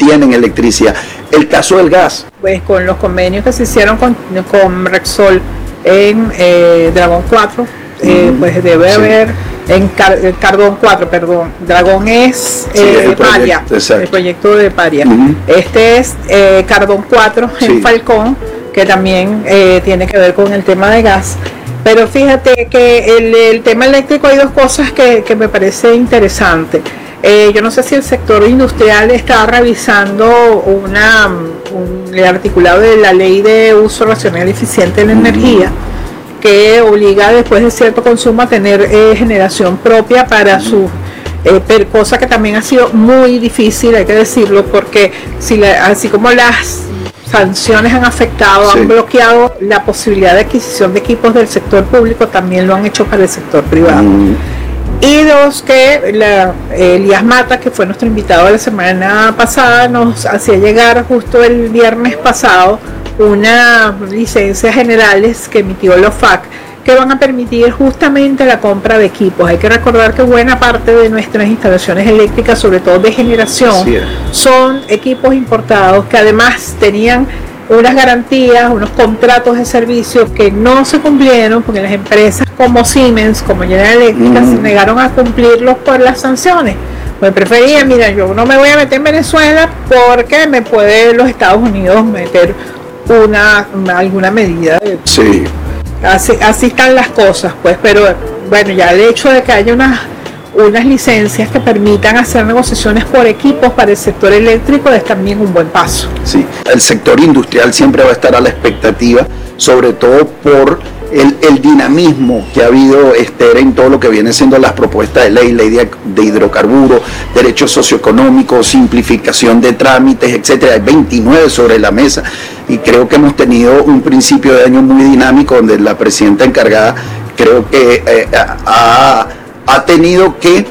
tienen electricidad. El caso del gas. Pues con los convenios que se hicieron con Repsol en Dragón 4, pues debe haber en Cardón 4, perdón. Dragón es Paria, el proyecto de Paria. Este es Cardón 4 en Falcón, que también tiene que ver con el tema de gas. Pero fíjate que el tema eléctrico hay dos cosas que me parece interesante. Yo no sé si el sector industrial está revisando el articulado de la ley de uso racional y eficiente de la energía, que obliga después de cierto consumo a tener generación propia para su cosa que también ha sido muy difícil, hay que decirlo, porque así como las sanciones han afectado, han bloqueado la posibilidad de adquisición de equipos del sector público, también lo han hecho para el sector privado. Y dos, que Elías Mata, que fue nuestro invitado la semana pasada, nos hacía llegar justo el viernes pasado unas licencias generales que emitió la OFAC, que van a permitir justamente la compra de equipos. Hay que recordar que buena parte de nuestras instalaciones eléctricas, sobre todo de generación, son equipos importados que además tenían unas garantías, unos contratos de servicio que no se cumplieron porque las empresas como Siemens, como General Electric, se negaron a cumplirlos por las sanciones. Pues prefería, mira, yo no me voy a meter en Venezuela porque me puede los Estados Unidos meter alguna medida. Así están las cosas, pues, pero bueno, ya el hecho de que haya unas licencias que permitan hacer negociaciones por equipos para el sector eléctrico es también un buen paso. Sí, el sector industrial siempre va a estar a la expectativa, sobre todo por el dinamismo que ha habido en todo lo que viene siendo las propuestas de ley de hidrocarburos, derechos socioeconómicos, simplificación de trámites, etcétera. Hay 29 sobre la mesa y creo que hemos tenido un principio de año muy dinámico donde la presidenta encargada creo que ha tenido que,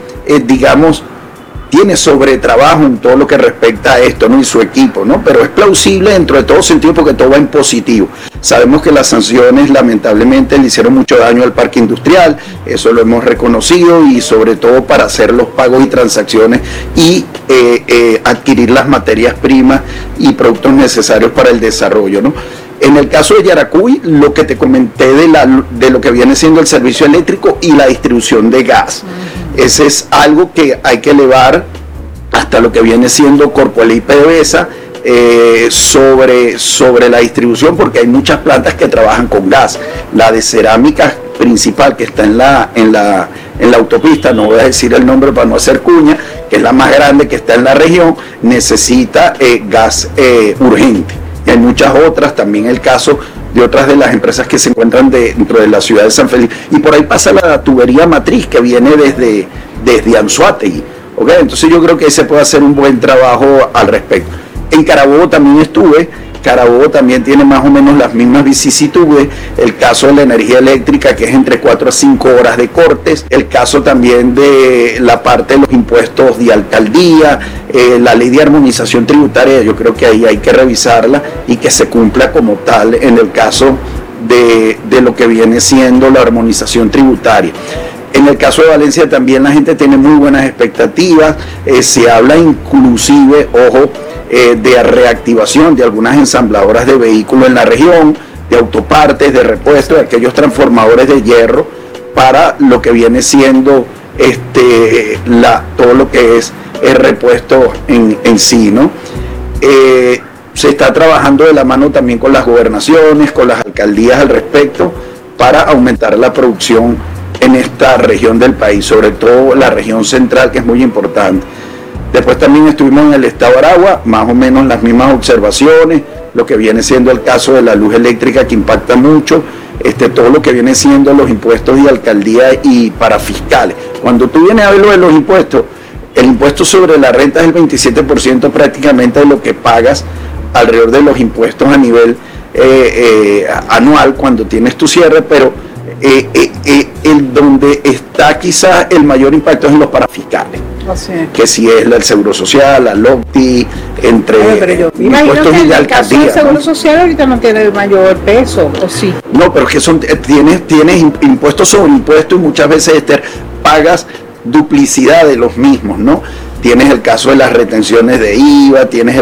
tiene sobretrabajo en todo lo que respecta a esto, ¿no? Y su equipo, ¿no? Pero es plausible dentro de todo sentido porque todo va en positivo. Sabemos que las sanciones lamentablemente le hicieron mucho daño al parque industrial, eso lo hemos reconocido, y sobre todo para hacer los pagos y transacciones y adquirir las materias primas y productos necesarios para el desarrollo, ¿no? En el caso de Yaracuy, lo que te comenté de lo que viene siendo el servicio eléctrico y la distribución de gas. Ese es algo que hay que elevar hasta lo que viene siendo Corpoelec y PDVSA sobre la distribución, porque hay muchas plantas que trabajan con gas. La de cerámica principal que está en la autopista, no voy a decir el nombre para no hacer cuña, que es la más grande que está en la región, necesita gas urgente. Y hay muchas otras, también el caso de otras de las empresas que se encuentran dentro de la ciudad de San Felipe. Y por ahí pasa la tubería matriz que viene desde Anzoátegui. ¿Okay? Entonces yo creo que ahí se puede hacer un buen trabajo al respecto. En Carabobo también estuve. Carabobo también tiene más o menos las mismas vicisitudes, el caso de la energía eléctrica, que es entre 4 a 5 horas de cortes, el caso también de la parte de los impuestos de alcaldía, la ley de armonización tributaria, yo creo que ahí hay que revisarla y que se cumpla como tal en el caso de lo que viene siendo la armonización tributaria. En el caso de Valencia también la gente tiene muy buenas expectativas, se habla inclusive, ojo, de reactivación de algunas ensambladoras de vehículos en la región, de autopartes, de repuestos, de aquellos transformadores de hierro para lo que viene siendo todo lo que es el repuesto en sí, ¿no? Se está trabajando de la mano también con las gobernaciones, con las alcaldías al respecto, para aumentar la producción en esta región del país, sobre todo la región central, que es muy importante. Después también estuvimos en el estado de Aragua, más o menos las mismas observaciones, lo que viene siendo el caso de la luz eléctrica, que impacta mucho, todo lo que viene siendo los impuestos de alcaldía y parafiscales. Cuando tú vienes a ver lo de los impuestos, el impuesto sobre la renta es el 27% prácticamente de lo que pagas alrededor de los impuestos a nivel anual cuando tienes tu cierre, pero donde está quizás el mayor impacto es en los parafiscales. Que si es el Seguro Social, la LOCTI, entre impuestos y la alcaldía. El caso del Seguro Social ahorita no tiene el mayor peso, ¿o sí? No, pero es que tienes impuestos sobre impuestos y muchas veces pagas duplicidad de los mismos, ¿no? Tienes el caso de las retenciones de IVA, tienes